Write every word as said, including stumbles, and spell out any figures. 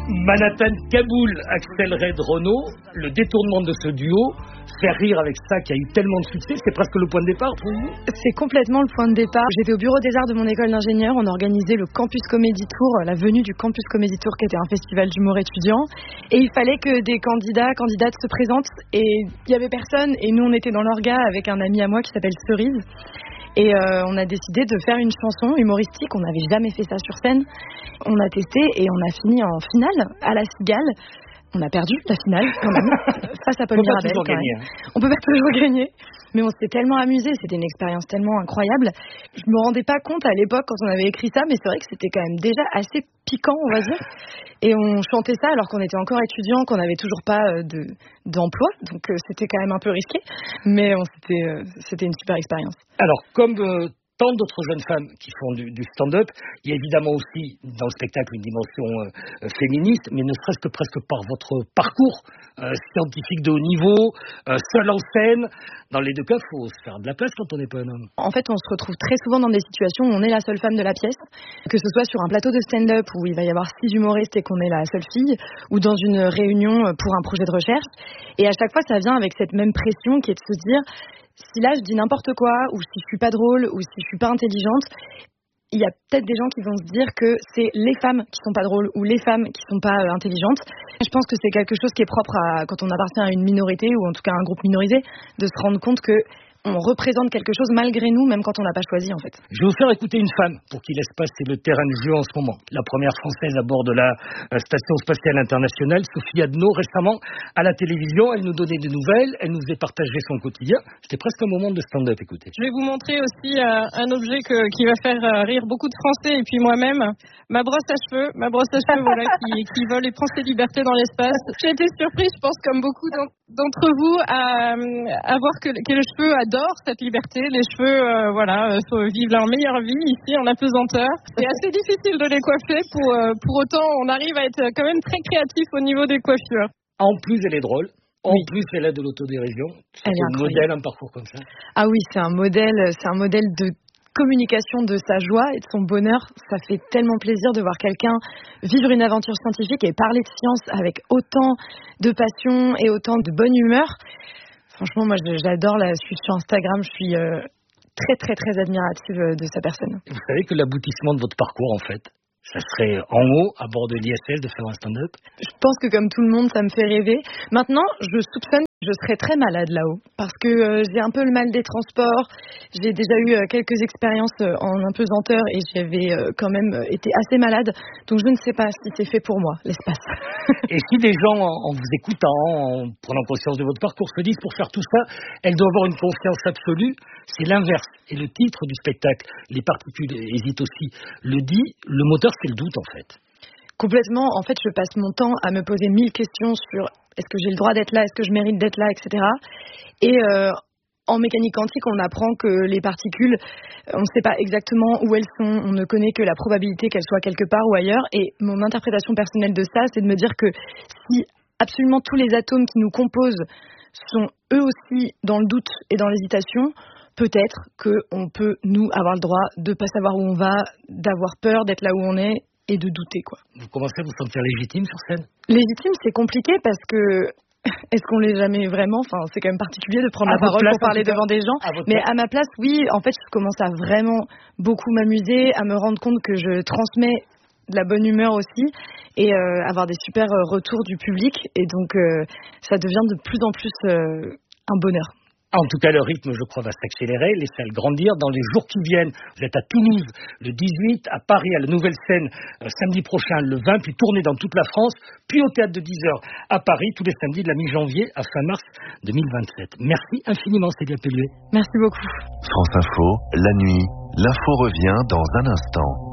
Manhattan Kaboul, Axel Red Renaud, le détournement de ce duo, faire rire avec ça qui a eu tellement de succès, c'est presque le point de départ pour vous? C'est complètement le point de départ. J'étais au bureau des arts de mon école d'ingénieur, on organisait le Campus Comedy Tour, la venue du Campus Comedy Tour qui était un festival d'humour étudiant, et il fallait que des candidats, candidates se présentent, et il y avait personne, et nous on était dans l'orga avec un ami à moi qui s'appelle Cerise. Et euh, on a décidé de faire une chanson humoristique. On n'avait jamais fait ça sur scène. On a testé et on a fini en finale à la Cigale. On a perdu la finale quand même face à Paul Mirabel. On peut pas toujours gagner. Hein. On peut pas toujours gagner. Mais on s'était tellement amusés, c'était une expérience tellement incroyable. Je me rendais pas compte à l'époque quand on avait écrit ça, mais c'est vrai que c'était quand même déjà assez piquant, on va dire. Et on chantait ça alors qu'on était encore étudiants, qu'on n'avait toujours pas de, d'emploi, donc euh, c'était quand même un peu risqué. Mais on, c'était, euh, c'était une super expérience. Alors, comme euh, tant d'autres jeunes femmes qui font du, du stand-up, il y a évidemment aussi dans le spectacle une dimension euh, féministe, mais ne serait-ce que presque par votre parcours euh, scientifique de haut niveau, euh, seul en scène. Dans les deux cas, il faut se faire de la place quand on n'est pas un homme. En fait, on se retrouve très souvent dans des situations où on est la seule femme de la pièce, que ce soit sur un plateau de stand-up où il va y avoir six humoristes et qu'on est la seule fille, ou dans une réunion pour un projet de recherche. Et à chaque fois, ça vient avec cette même pression qui est de se dire... Si là je dis n'importe quoi, ou si je suis pas drôle, ou si je suis pas intelligente, il y a peut-être des gens qui vont se dire que c'est les femmes qui sont pas drôles ou les femmes qui sont pas euh, intelligentes. Je pense que c'est quelque chose qui est propre à quand on appartient à une minorité ou en tout cas à un groupe minorisé, de se rendre compte que on représente quelque chose malgré nous, même quand on n'a pas choisi en fait. Je vais vous faire écouter une femme pour qui l'espace est le terrain de jeu en ce moment. La première française à bord de la Station Spatiale Internationale, Sophie Adno, récemment à la télévision, elle nous donnait des nouvelles, elle nous faisait partager son quotidien. C'était presque un moment de stand-up, écoutez. Je vais vous montrer aussi euh, un objet que, qui va faire euh, rire beaucoup de Français et puis moi-même, ma brosse à cheveux, ma brosse à cheveux voilà, qui, qui vole et prend ses libertés dans l'espace. J'ai été surprise, je pense comme beaucoup d'entre vous, à, à voir que, que les cheveux adorent cette liberté. Les cheveux, euh, voilà, euh, vivent leur meilleure vie ici en apesanteur. C'est assez difficile de les coiffer. Pour, euh, pour autant, on arrive à être quand même très créatif au niveau des coiffures. En plus, elle est drôle. En Oui. plus, elle a de l'autodérision. C'est Elle est un modèle, un parcours comme ça. Ah oui, c'est un modèle, c'est un modèle de communication de sa joie et de son bonheur. Ça fait tellement plaisir de voir quelqu'un vivre une aventure scientifique et parler de science avec autant de passion et autant de bonne humeur. Franchement, moi, j'adore la suivre sur Instagram. Je suis euh, très, très, très admirative de sa personne. Vous savez que l'aboutissement de votre parcours, en fait, ça serait en haut, à bord de l'I S S, de faire un stand-up? Je pense que comme tout le monde, ça me fait rêver. Maintenant, je soupçonne que je serais très malade là-haut. Parce que euh, j'ai un peu le mal des transports. J'ai déjà eu euh, quelques expériences euh, en impesanteur et j'avais euh, quand même euh, été assez malade. Donc je ne sais pas si c'est fait pour moi, l'espace. Et si des gens, en, en vous écoutant, en prenant conscience de votre parcours, se disent pour faire tout ça, elles doivent avoir une confiance absolue, c'est l'inverse. Et le titre du spectacle, les particules hésitent aussi, le dit, le moteur c'est le doute en fait. Complètement, en fait je passe mon temps à me poser mille questions sur est-ce que j'ai le droit d'être là, est-ce que je mérite d'être là, et cetera. Et euh, en mécanique quantique, on apprend que les particules, on ne sait pas exactement où elles sont, on ne connaît que la probabilité qu'elles soient quelque part ou ailleurs. Et mon interprétation personnelle de ça, c'est de me dire que si absolument tous les atomes qui nous composent sont eux aussi dans le doute et dans l'hésitation, peut-être qu'on peut, nous, avoir le droit de ne pas savoir où on va, d'avoir peur d'être là où on est et de douter, quoi. Vous commencez à vous sentir légitime sur scène? Légitime, c'est compliqué parce que est-ce qu'on l'est jamais vraiment? Enfin, c'est quand même particulier de prendre à la parole place, pour parler devant des gens. à Mais place. à ma place, oui, en fait, je commence à vraiment beaucoup m'amuser, à me rendre compte que je transmets de la bonne humeur aussi et euh, avoir des super retours du public. Et donc, euh, ça devient de plus en plus euh, un bonheur. En tout cas, le rythme, je crois, va s'accélérer, les salles grandir. Dans les jours qui viennent, vous êtes à Toulouse le dix-huit, à Paris, à la Nouvelle Scène, euh, samedi prochain, le vingt, puis tournée dans toute la France, puis au Théâtre de dix heures à Paris, tous les samedis de la mi-janvier à fin mars deux mille vingt-sept. Merci infiniment, Célia Pelluet. Merci beaucoup. France Info, la nuit, l'info revient dans un instant.